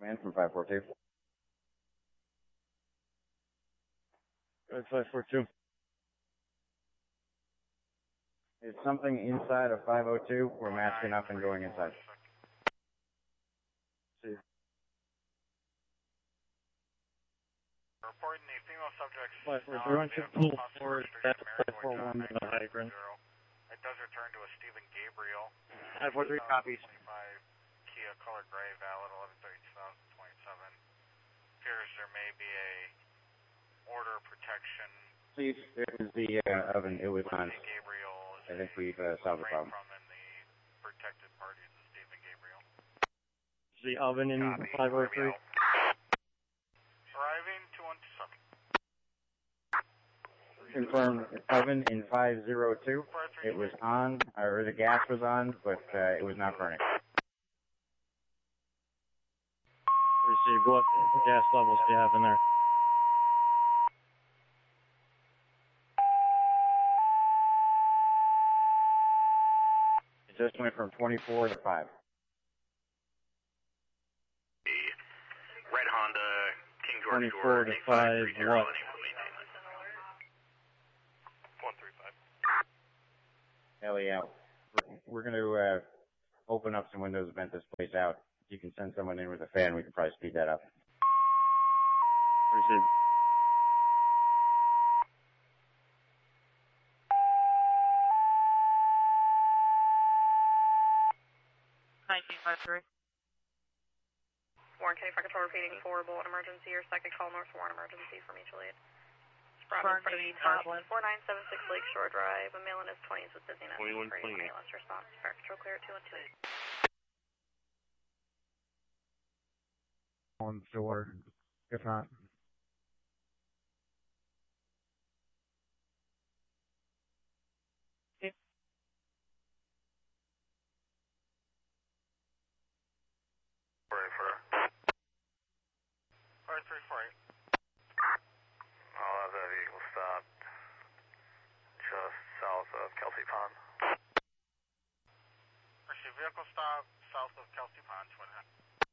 Man from 542. Go ahead, 542. It's something inside of 502. We're masking up and going inside. See. Reporting the female subject's 543, why don't you pull forward that 541 to the hydrant. It does return to a Stephen Gabriel. 543 copies. 25 Kia color gray, valid 11/30/2027. Appears there may be a order of protection. Please, it was the oven. It was on. Gabriel I think we've solved the problem. From in the protected parties is Stephen Gabriel. Is the oven in 503? Arriving 2127. Confirmed oven in 502. It was on, or the gas was on, but it was not burning. Received. What gas levels do you have in there? It just went from 24 to 5. Red Honda, King George 24 to 5, what? 135. Hell yeah. We're going to open up some windows and vent this place out. If you can send someone in with a fan, we can probably speed that up. Received. Warren County Fire Control repeating 4 bullet emergency or second call North Warren emergency for mutual aid. Sprung in front of the top 4976 Lakeshore Drive. A male in his 20s with dizziness. 2128. Last response. Fire Control clear 2128. On the door, if not. I'll have that vehicle stopped just south of Kelsey Pond. Actually, vehicle stop south of Kelsey Pond, Twin Head.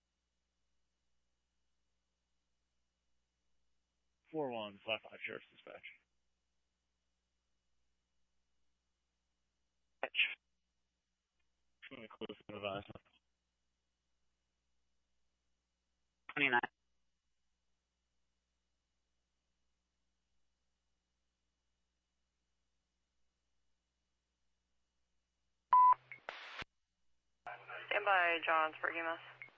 4155 Sheriff's Dispatch. Close to advisement. 29. Stand by, Johns for EMS.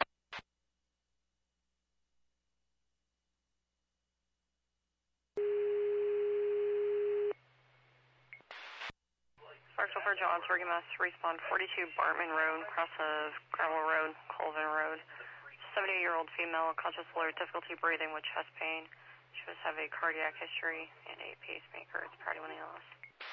Marshal for Johns for EMS. Respawn 42 Bartman Road, cross of Gravel Road, Colvin Road. 78-year-old female, conscious alert, difficulty breathing with chest pain. She does have a cardiac history and a pacemaker. It's priority 1 ALS.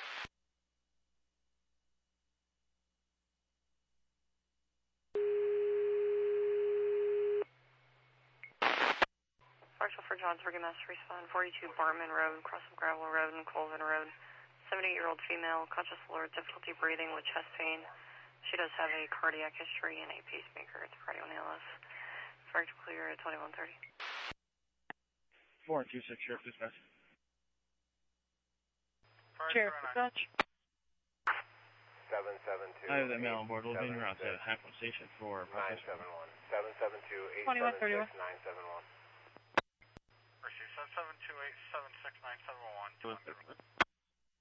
Marshal for Johns for EMS. Respawn 42 Bartman Road, cross of Gravel Road and Colvin Road. 78-year-old female, conscious alert, difficulty breathing with chest pain. She does have a cardiac history and a pacemaker. It's priority 1 ALS. Fire clear at 2130. 426 Sheriff Dispatch. Sheriff Dispatch. 772. I have that mail on board. We'll be en route to Hackman Station for 971. 772 2131. 876 971. Receive 772 876 971.